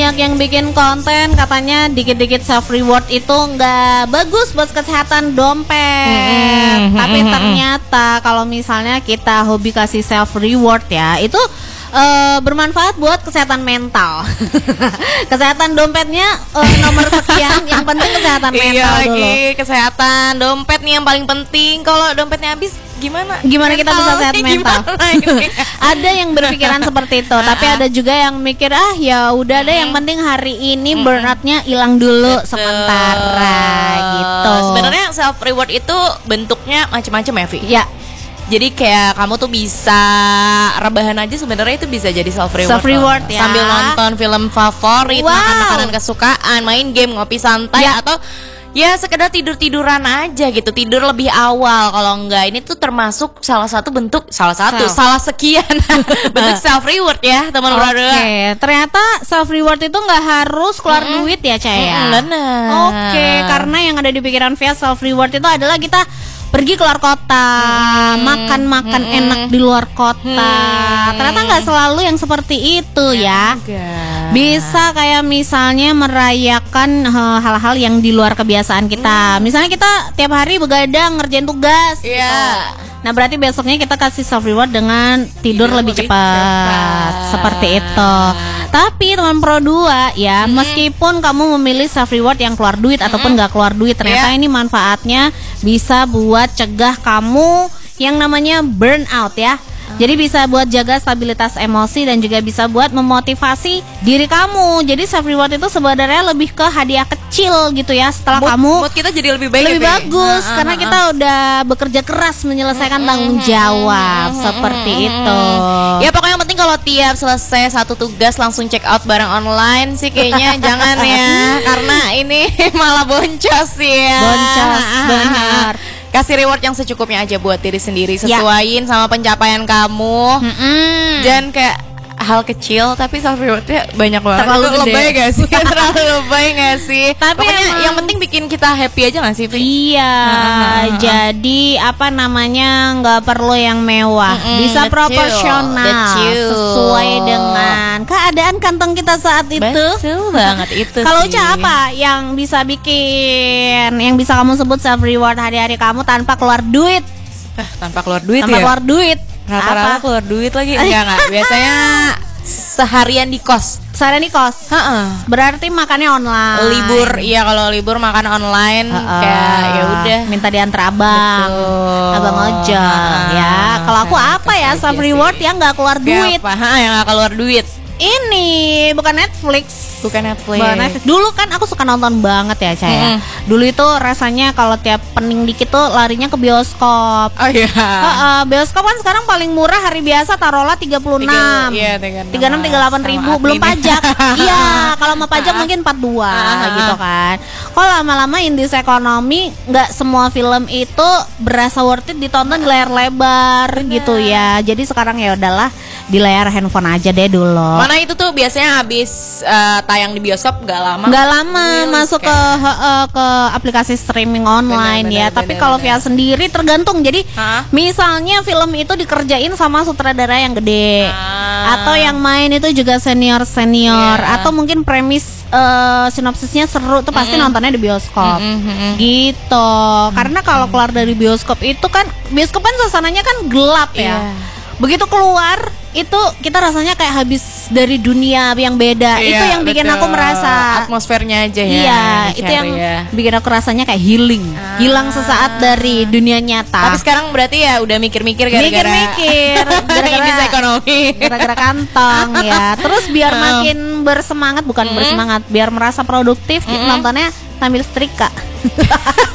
banyak yang bikin konten katanya dikit-dikit self reward itu nggak bagus buat kesehatan dompet. Tapi ternyata kalau misalnya kita hobi kasih self reward ya, itu bermanfaat buat kesehatan mental. Kesehatan dompetnya nomor sekian, yang penting kesehatan mental iya dulu. lagi, kesehatan dompet nih yang paling penting. Kalau dompetnya habis gimana kita bisa sehat mental? Ada yang berpikiran seperti itu, tapi ada juga yang mikir ya udah deh, yang penting hari ini burnoutnya hilang dulu sementara gitu. Sebenarnya self reward itu bentuknya macam-macam ya, Vi. Ya. Jadi kayak kamu tuh bisa rebahan aja, sebenarnya itu bisa jadi self reward. Self reward ya. Sambil nonton film favorit, makan makanan kesukaan, main game, ngopi santai, atau ya sekedar tidur-tiduran aja gitu, tidur lebih awal. Kalau enggak, ini tuh termasuk salah sekian bentuk self reward ya, teman berdua. Oke, ternyata self reward itu nggak harus keluar duit ya, Caya. Benar. Oke, karena yang ada di pikiran Via, self reward itu adalah kita pergi keluar kota, makan enak di luar kota. Ternyata nggak selalu yang seperti itu ya. Bisa kayak misalnya merayakan hal-hal yang di luar kebiasaan kita. Misalnya kita tiap hari begadang ngerjain tugas. Nah berarti besoknya kita kasih self reward dengan tidur lebih cepat. Seperti itu. Tapi teman Pro 2 ya, meskipun kamu memilih self reward yang keluar duit ataupun gak keluar duit, ternyata ini manfaatnya bisa buat cegah kamu yang namanya burnout ya. Jadi bisa buat jaga stabilitas emosi dan juga bisa buat memotivasi diri kamu. Jadi self reward itu sebenarnya lebih ke hadiah kecil gitu ya. Setelah mood kita jadi lebih baik, lebih bagus karena kita udah bekerja keras menyelesaikan tanggung jawab seperti itu. Ya pokoknya yang penting kalau tiap selesai satu tugas langsung check out barang online sih kayaknya jangan ya, karena ini malah boncos ya. Boncos benar. Kasih reward yang secukupnya aja buat diri sendiri, sesuaiin sama pencapaian kamu. Jangan kayak hal kecil tapi self rewardnya banyak banget. Terlalu lebay gak sih? Terlalu lebay gak sih? Tapi pokoknya yang penting bikin kita happy aja gak sih, Vi? Iya. Jadi apa namanya, nggak perlu yang mewah, bisa proporsional sesuai dengan keadaan kantong kita saat itu. Betul banget itu. Kalau Uca apa yang bisa bikin, yang bisa kamu sebut self reward hari-hari kamu tanpa keluar duit? Tanpa keluar duit tanpa ya? keluar duit. Rata-rata keluar duit lagi. Enggak. Biasanya seharian di kos. Seharian di kos. Berarti makannya online. Libur, iya kalau libur makan online. Kayak ya udah minta diantar abang. Betul. Abang ojol ya. Kalau aku apa ya self reward yang nggak keluar duit? Yang nggak keluar duit. Ini bukan Netflix. Bukan Netflix. Dulu kan aku suka nonton banget ya, Caya. Dulu itu rasanya kalau tiap pening dikit tuh larinya ke bioskop. Oh iya. Bioskop kan sekarang paling murah hari biasa taruhlah 36. Iya, 36 38 ribu belum pajak. Iya, kalau mau pajak mungkin 42 gitu kan. Kalau lama-lama indeks ekonomi nggak semua film itu berasa worth it ditonton di layar lebar gitu ya. Jadi sekarang ya udahlah di layar handphone aja deh dulu. Mana itu tuh biasanya habis tayang di bioskop nggak lama masuk ke aplikasi streaming online ya. Tapi kalau via sendiri tergantung. Jadi misalnya film itu dikerjain sama sutradara yang gede, atau yang main itu juga senior atau mungkin premis sinopsisnya seru tuh pasti nontonnya di bioskop gitu. Karena kalau keluar dari bioskop itu kan, bioskop kan suasananya kan gelap ya. Begitu keluar itu kita rasanya kayak habis dari dunia yang beda. Itu yang bikin aku merasa atmosfernya aja ya. Iya, itu yang bikin aku rasanya kayak healing, hilang sesaat dari dunia nyata. Tapi sekarang berarti ya udah mikir-mikir gara-gara ekonomi, gara-gara kantong ya. Terus biar makin bersemangat, bukan bersemangat, biar merasa produktif, nontonnya sambil setrika.